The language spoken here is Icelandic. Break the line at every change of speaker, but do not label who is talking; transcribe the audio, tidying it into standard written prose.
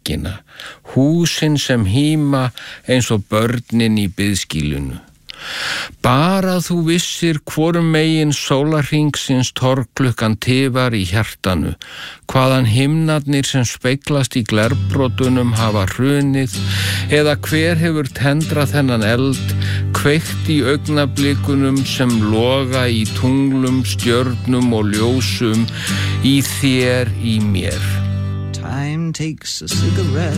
borgina, húsin sem híma eins og börnin í biðskýlinu. Bara þú vissir hvorum megin sólarhringsins torgklukkan tifar í hjartanu, hvaðan himnarnir sem speglast í glerbrotunum hafa hrunið, eða hver hefur tendrað þennan eld, kveikt í augnablikunum sem loga í tunglum, stjörnum og ljósum, í þér, í mér.
Time takes a cigarette